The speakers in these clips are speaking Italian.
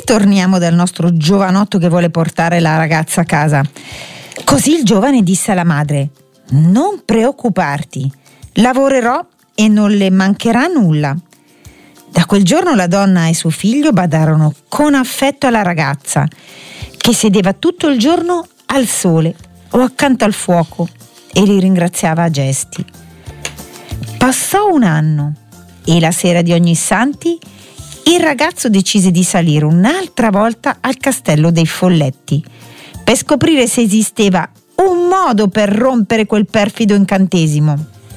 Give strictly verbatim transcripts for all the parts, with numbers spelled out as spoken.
Ritorniamo dal nostro giovanotto che vuole portare la ragazza a casa. Così il giovane disse alla madre: non preoccuparti, lavorerò e non le mancherà nulla. Da quel giorno la donna e suo figlio badarono con affetto alla ragazza, che sedeva tutto il giorno al sole o accanto al fuoco e li ringraziava a gesti. Passò un anno e la sera di Ognissanti il ragazzo decise di salire un'altra volta al castello dei Folletti per scoprire se esisteva un modo per rompere quel perfido incantesimo.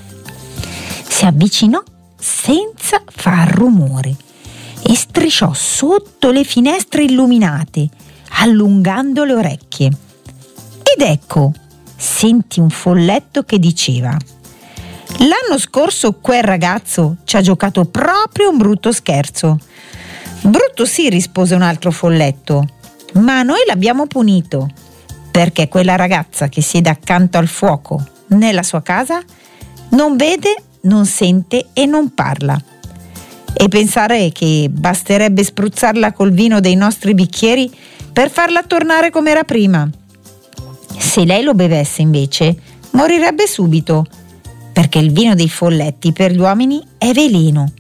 Si avvicinò senza far rumore e strisciò sotto le finestre illuminate, allungando le orecchie. Ed ecco, sentì un folletto che diceva: l'anno scorso quel ragazzo ci ha giocato proprio un brutto scherzo. Brutto sì, rispose un altro folletto, ma noi l'abbiamo punito, perché quella ragazza che siede accanto al fuoco nella sua casa non vede, non sente e non parla. E pensare che basterebbe spruzzarla col vino dei nostri bicchieri per farla tornare come era prima. Se lei lo bevesse invece morirebbe subito, perché il vino dei folletti per gli uomini è veleno.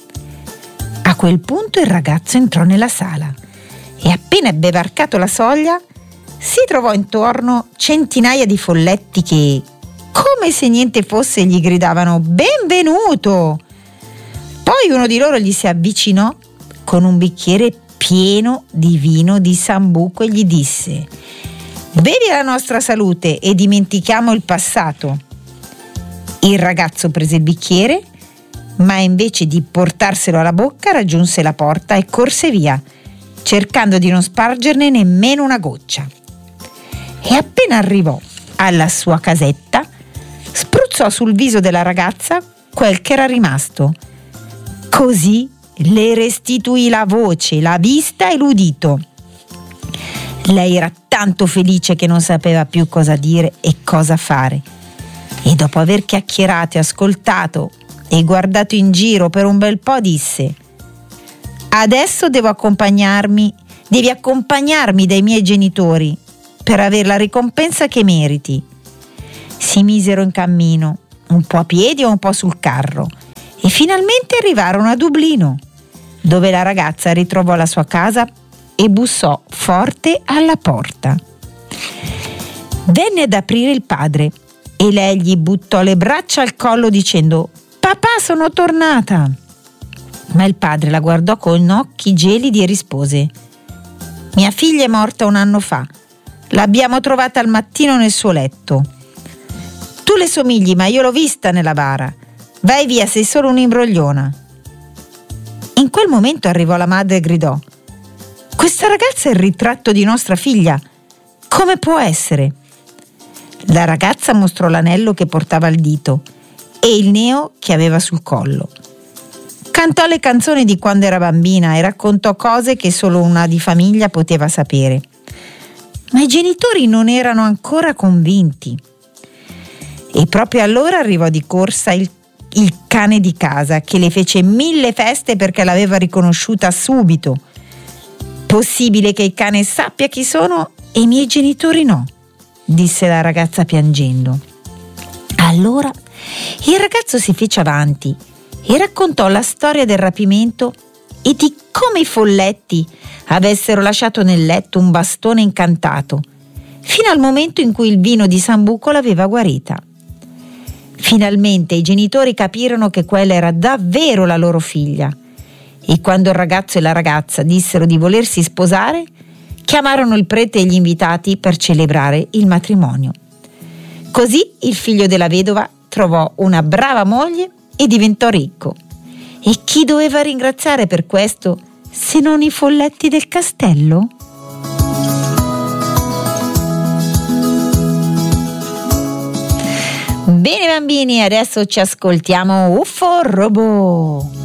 A quel punto il ragazzo entrò nella sala e appena ebbe varcato la soglia si trovò intorno centinaia di folletti che, come se niente fosse, gli gridavano benvenuto. Poi uno di loro gli si avvicinò con un bicchiere pieno di vino di Sambuco e gli disse: bevi la nostra salute e dimentichiamo il passato. Il ragazzo prese il bicchiere, ma invece di portarselo alla bocca raggiunse la porta e corse via, cercando di non spargerne nemmeno una goccia. E appena arrivò alla sua casetta, spruzzò sul viso della ragazza quel che era rimasto. Così le restituì la voce, la vista e l'udito. Lei era tanto felice che non sapeva più cosa dire e cosa fare. E dopo aver chiacchierato e ascoltato e guardato in giro per un bel po', disse: adesso devo accompagnarmi, devi accompagnarmi dai miei genitori per avere la ricompensa che meriti. Si misero in cammino, un po' a piedi o un po' sul carro, e finalmente arrivarono a Dublino, dove la ragazza ritrovò la sua casa e bussò forte alla porta. Venne ad aprire il padre e lei gli buttò le braccia al collo dicendo: papà, sono tornata. Ma il padre la guardò con occhi gelidi e rispose: mia figlia è morta un anno fa, l'abbiamo trovata al mattino nel suo letto. Tu le somigli, ma io l'ho vista nella bara. Vai via, sei solo un'imbrogliona. In quel momento arrivò la madre e gridò: questa ragazza è il ritratto di nostra figlia, come può essere? La ragazza mostrò l'anello che portava al dito e il neo che aveva sul collo. Cantò le canzoni di quando era bambina e raccontò cose che solo una di famiglia poteva sapere. Ma i genitori non erano ancora convinti. E proprio allora arrivò di corsa il, il cane di casa, che le fece mille feste perché l'aveva riconosciuta subito. Possibile che il cane sappia chi sono e i miei genitori no, disse la ragazza piangendo. Allora il ragazzo si fece avanti e raccontò la storia del rapimento e di come i folletti avessero lasciato nel letto un bastone incantato, fino al momento in cui il vino di Sambuco l'aveva guarita. Finalmente i genitori capirono che quella era davvero la loro figlia, e quando il ragazzo e la ragazza dissero di volersi sposare, chiamarono il prete e gli invitati per celebrare il matrimonio. Così il figlio della vedova trovò una brava moglie e diventò ricco. E chi doveva ringraziare per questo se non i folletti del castello? Bene bambini, adesso ci ascoltiamo U F O Robot.